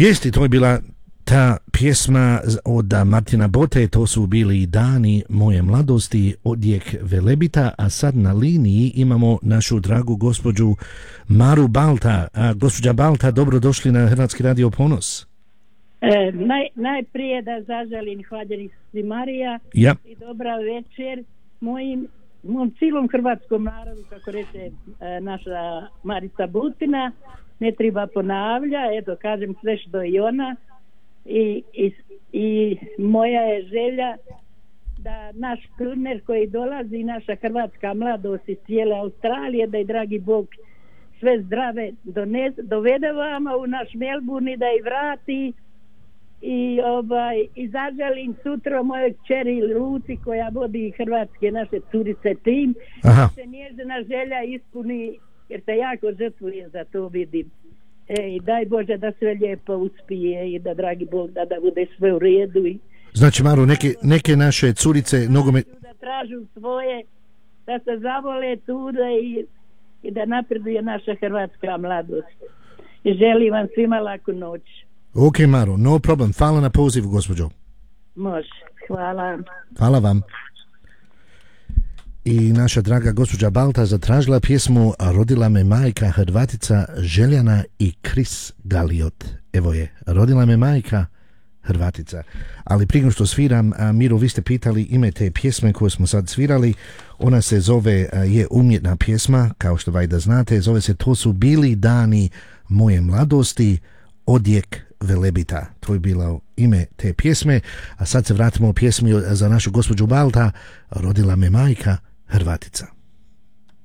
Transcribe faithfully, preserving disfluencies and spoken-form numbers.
Jesti, to je bila ta pjesma od Martina Bote, to su bili dani moje mladosti, odjek Velebita, a sad na liniji imamo našu dragu gospođu Maru Balta. A, gospođa Balta, dobrodošli na Hrvatski radio Ponos. E, naj, najprije da zaželim hvaljenih si Marija ja. i dobra večer mojim, mojim cijelom hrvatskom narodu, kako reče e, naša Marica Butina, ne treba ponavlja, eto kažem sve što i ona i, i, i moja je želja da naš turner koji dolazi, naša hrvatska mladost iz cijele Australije, da i dragi Bog sve zdrave dones, dovede vama u naš Melbourne i da i vrati i ovaj i zaželim sutra moje kćeri Luci koja vodi hrvatske naše curice tim. Aha. Da se njezina želja ispuni jer se jako žrtvuje za to, vidim. E, i daj Bože da sve lijepo uspije i da dragi Bog da, da bude sve u redu. I, znači Maru, neke, neke naše curice nogomet... da tražu svoje, da se zavole tuda i, i da napreduje naša hrvatska mladost. I želim vam svima laku noć. Ok, Maru, no problem. Hvala na pozivu, gospođo. Može, hvala. Hvala vam. I naša draga gospođa Balta zatražila pjesmu Rodila me majka Hrvatica Željana i Kris Galiot. Evo je, Rodila me majka Hrvatica. Ali prije što sviram, a Miro, vi ste pitali ime te pjesme koju smo sad svirali. Ona se zove, je umjetna pjesma, kao što vajda znate, zove se To su bili dani moje mladosti, odjek Velebita. To je bilo ime te pjesme. A sad se vratimo u pjesmi za našu gospođu Balta, Rodila me majka Hrvatica.